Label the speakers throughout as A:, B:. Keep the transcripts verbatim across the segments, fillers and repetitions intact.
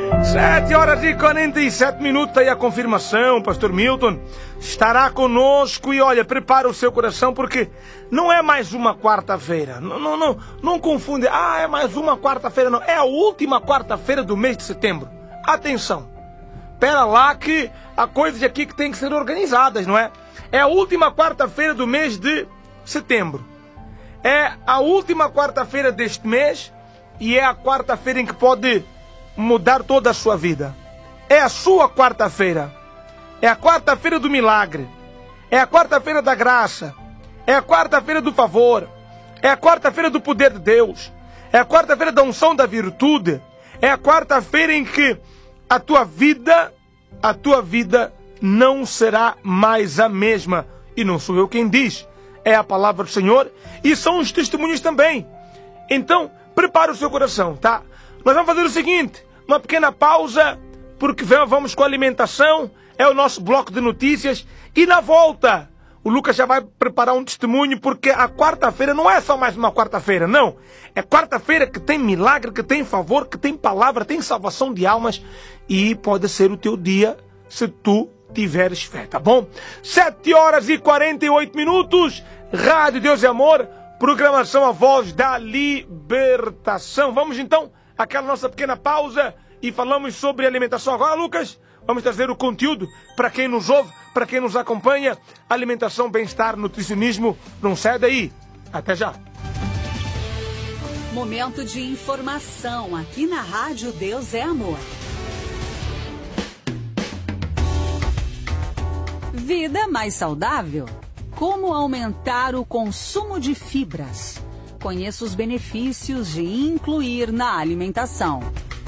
A: Sete horas e quarenta e sete minutos, aí a confirmação, pastor Milton estará conosco e olha, prepara o seu coração porque não é mais uma quarta-feira, não, não, não, não confunde, ah, é mais uma quarta-feira, não, é a última quarta-feira do mês de setembro, atenção, pera lá que há coisas aqui que tem que ser organizadas, não é? É a última quarta-feira do mês de setembro, é a última quarta-feira deste mês e é a quarta-feira em que pode mudar toda a sua vida. É a sua quarta-feira. É a quarta-feira do milagre. É a quarta-feira da graça. É a quarta-feira do favor. É a quarta-feira do poder de Deus. É a quarta-feira da unção da virtude. É a quarta-feira em que a tua vida, a tua vida não será mais a mesma. E não sou eu quem diz. É a palavra do Senhor e são os testemunhos também. Então, prepara o seu coração, tá? Nós vamos fazer o seguinte, uma pequena pausa, porque vamos com a alimentação, é o nosso bloco de notícias, e na volta, o Lucas já vai preparar um testemunho, porque a quarta-feira não é só mais uma quarta-feira, não. É quarta-feira que tem milagre, que tem favor, que tem palavra, tem salvação de almas, e pode ser o teu dia, se tu tiveres fé, tá bom? Sete horas e quarenta e oito minutos, Rádio Deus e Amor, programação A Voz da Libertação. Vamos então aquela nossa pequena pausa e falamos sobre alimentação. Agora, Lucas, vamos trazer o conteúdo para quem nos ouve, para quem nos acompanha. Alimentação, bem-estar, nutricionismo. Não sai daí. Até já.
B: Momento de informação aqui na Rádio Deus é Amor. Vida mais saudável? Como aumentar o consumo de fibras? Conheça os benefícios de incluir na alimentação.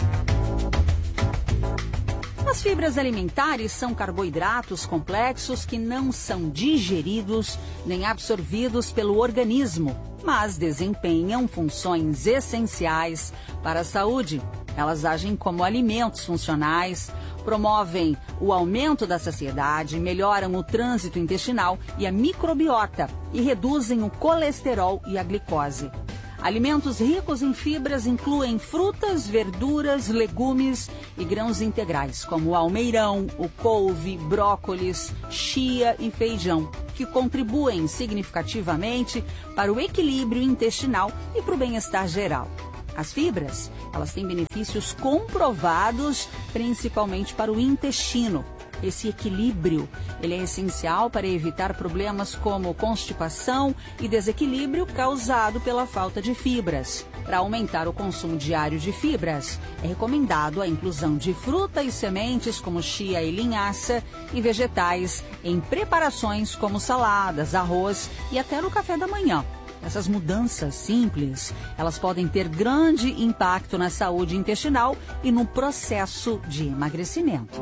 B: As fibras alimentares são carboidratos complexos que não são digeridos nem absorvidos pelo organismo, mas desempenham funções essenciais para a saúde. Elas agem como alimentos funcionais, promovem o aumento da saciedade, melhoram o trânsito intestinal e a microbiota e reduzem o colesterol e a glicose. Alimentos ricos em fibras incluem frutas, verduras, legumes e grãos integrais, como o almeirão, o couve, brócolis, chia e feijão, que contribuem significativamente para o equilíbrio intestinal e para o bem-estar geral. As fibras, elas têm benefícios comprovados, principalmente para o intestino. Esse equilíbrio, ele é essencial para evitar problemas como constipação e desequilíbrio causado pela falta de fibras. Para aumentar o consumo diário de fibras, é recomendado a inclusão de frutas e sementes como chia e linhaça e vegetais em preparações como saladas, arroz e até no café da manhã. Essas mudanças simples, elas podem ter grande impacto na saúde intestinal e no processo de emagrecimento.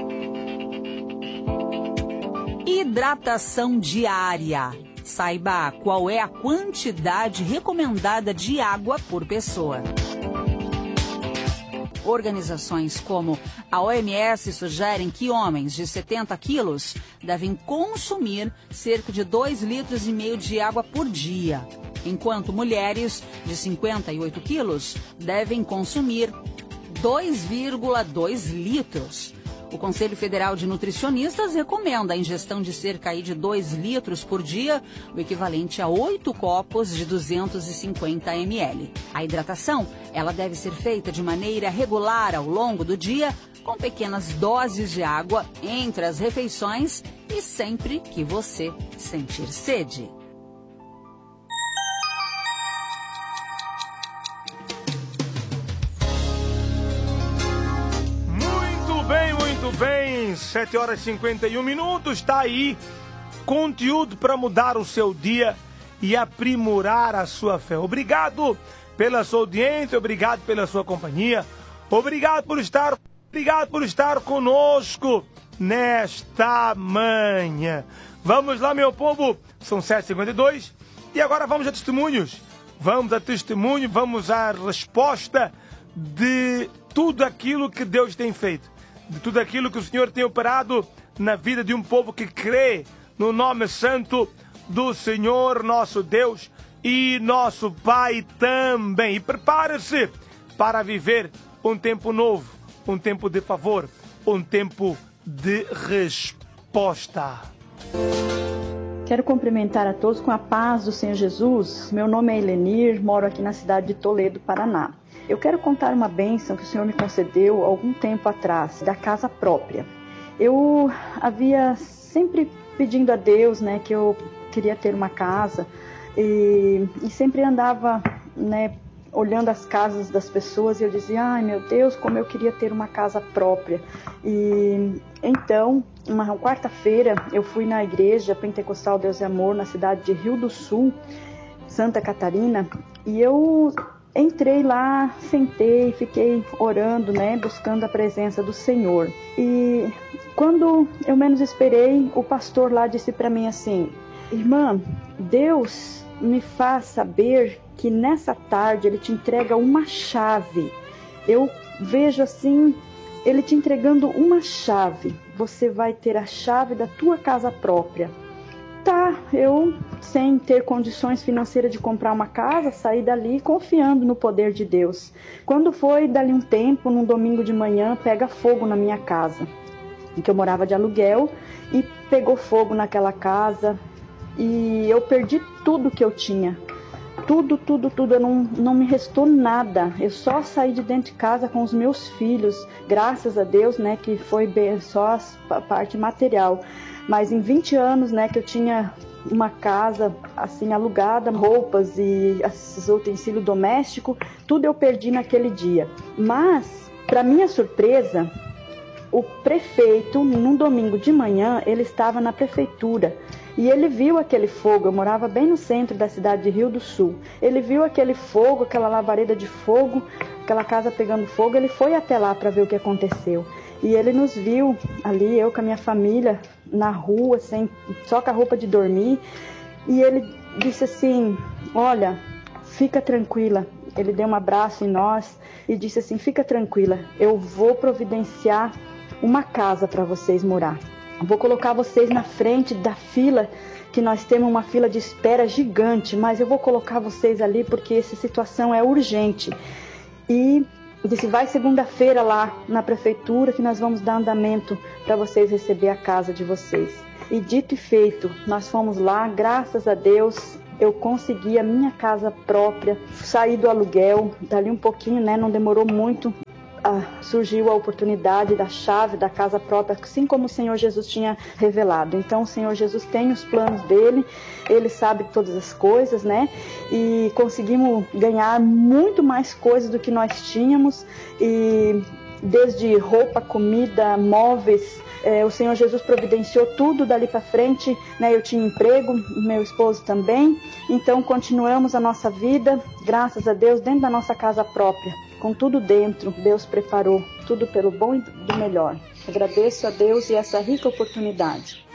B: Hidratação diária. Saiba qual é a quantidade recomendada de água por pessoa. Organizações como a O M S sugerem que homens de setenta quilos devem consumir cerca de dois litros e meio de água por dia, enquanto mulheres de cinquenta e oito quilos devem consumir dois vírgula dois litros. O Conselho Federal de Nutricionistas recomenda a ingestão de cerca de dois litros por dia, o equivalente a oito copos de duzentos e cinquenta mililitros. A hidratação, ela deve ser feita de maneira regular ao longo do dia, com pequenas doses de água entre as refeições e sempre que você sentir sede.
A: Muito bem, sete horas e cinquenta e um minutos, está aí conteúdo para mudar o seu dia e aprimorar a sua fé. Obrigado pela sua audiência, obrigado pela sua companhia, obrigado por estar, obrigado por estar conosco nesta manhã. Vamos lá, meu povo, são sete e cinquenta e dois e agora vamos a testemunhos. Vamos a testemunho, vamos à resposta de tudo aquilo que Deus tem feito. De tudo aquilo que o Senhor tem operado na vida de um povo que crê no nome santo do Senhor nosso Deus e nosso Pai também. E prepare-se para viver um tempo novo, um tempo de favor, um tempo de resposta.
C: Quero cumprimentar a todos com a paz do Senhor Jesus. Meu nome é Elenir, moro aqui na cidade de Toledo, Paraná. Eu quero contar uma bênção que o Senhor me concedeu algum tempo atrás, da casa própria. Eu havia sempre pedindo a Deus, né, que eu queria ter uma casa e, e sempre andava, né, olhando as casas das pessoas e eu dizia, ai meu Deus, como eu queria ter uma casa própria. E então, uma quarta-feira, eu fui na igreja Pentecostal Deus e Amor, na cidade de Rio do Sul, Santa Catarina, e eu entrei lá, sentei, fiquei orando, né, buscando a presença do Senhor. E quando eu menos esperei, o pastor lá disse para mim assim, irmã, Deus me faz saber que nessa tarde Ele te entrega uma chave. Eu vejo assim, Ele te entregando uma chave. Você vai ter a chave da tua casa própria. Tá, eu sem ter condições financeiras de comprar uma casa, saí dali confiando no poder de Deus. Quando foi dali um tempo, num domingo de manhã, pega fogo na minha casa, em que eu morava de aluguel, e pegou fogo naquela casa e eu perdi tudo que eu tinha. Tudo, tudo, tudo, eu não, não me restou nada. Eu só saí de dentro de casa com os meus filhos, graças a Deus, né, que foi bem, só a parte material. Mas em vinte anos, né, que eu tinha uma casa assim alugada, roupas e esses utensílios domésticos, tudo eu perdi naquele dia. Mas, para minha surpresa, o prefeito, num domingo de manhã, ele estava na prefeitura. E ele viu aquele fogo, eu morava bem no centro da cidade de Rio do Sul. Ele viu aquele fogo, aquela labareda de fogo, aquela casa pegando fogo, ele foi até lá para ver o que aconteceu. E ele nos viu ali, eu com a minha família, na rua, sem, só com a roupa de dormir. E ele disse assim, olha, fica tranquila. Ele deu um abraço em nós e disse assim, fica tranquila, eu vou providenciar uma casa para vocês morar. Vou colocar vocês na frente da fila, que nós temos uma fila de espera gigante, mas eu vou colocar vocês ali porque essa situação é urgente. E disse, vai segunda-feira lá na prefeitura que nós vamos dar andamento para vocês receber a casa de vocês. E dito e feito, nós fomos lá, graças a Deus, eu consegui a minha casa própria, saí do aluguel, dali um pouquinho, né, não demorou muito. Ah, surgiu a oportunidade da chave da casa própria, assim como o Senhor Jesus tinha revelado. Então o Senhor Jesus tem os planos dele, ele sabe todas as coisas, né? E conseguimos ganhar muito mais coisas do que nós tínhamos, e desde roupa, comida, móveis, é, o Senhor Jesus providenciou tudo dali para frente, né? Eu tinha emprego, meu esposo também, então continuamos a nossa vida, graças a Deus, dentro da nossa casa própria. Com tudo dentro, Deus preparou tudo pelo bom e do melhor. Agradeço a Deus e essa rica oportunidade.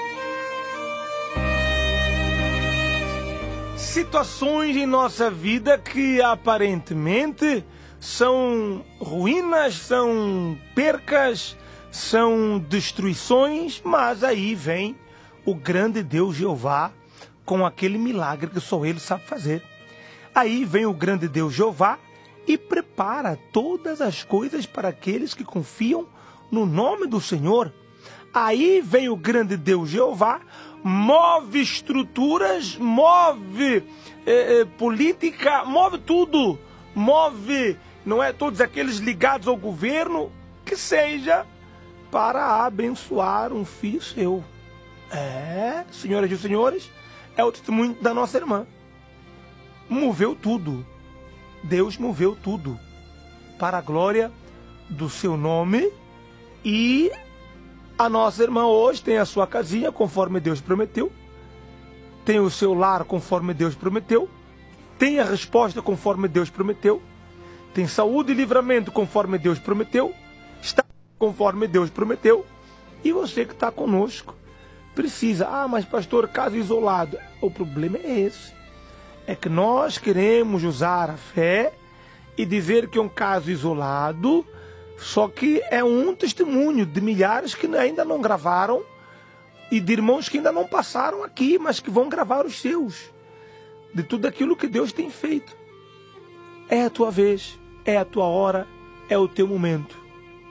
A: Situações em nossa vida que aparentemente são ruínas, são percas, são destruições, mas aí vem o grande Deus Jeová com aquele milagre que só Ele sabe fazer. Aí vem o grande Deus Jeová e prepara todas as coisas para aqueles que confiam no nome do Senhor. Aí vem o grande Deus Jeová, move estruturas, move eh, eh, política, move tudo, move, não é, todos aqueles ligados ao governo, que seja para abençoar um filho seu. É, senhoras e senhores, é o testemunho da nossa irmã. Moveu tudo. Deus moveu tudo para a glória do seu nome, e a nossa irmã hoje tem a sua casinha conforme Deus prometeu, tem o seu lar conforme Deus prometeu, tem a resposta conforme Deus prometeu, tem saúde e livramento conforme Deus prometeu, está conforme Deus prometeu. E você que está conosco precisa, ah, mas pastor, caso isolado, o problema é esse. É que nós queremos usar a fé e dizer que é um caso isolado, só que é um testemunho de milhares que ainda não gravaram e de irmãos que ainda não passaram aqui, mas que vão gravar os seus, de tudo aquilo que Deus tem feito. É a tua vez, é a tua hora, é o teu momento.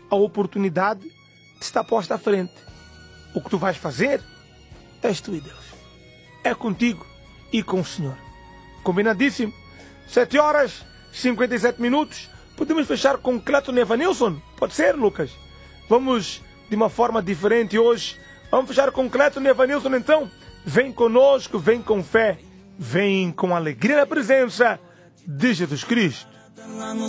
A: a oportunidade está posta à frente. O que tu vais fazer, és tu e Deus. É contigo e com o Senhor. Combinadíssimo? sete horas, cinquenta e sete minutos. Podemos fechar com Cleiton e Evanilson? Pode ser, Lucas? Vamos de uma forma diferente hoje. Vamos fechar com Cleiton e Evanilson, então? Vem conosco, vem com fé, vem com alegria na presença de Jesus Cristo.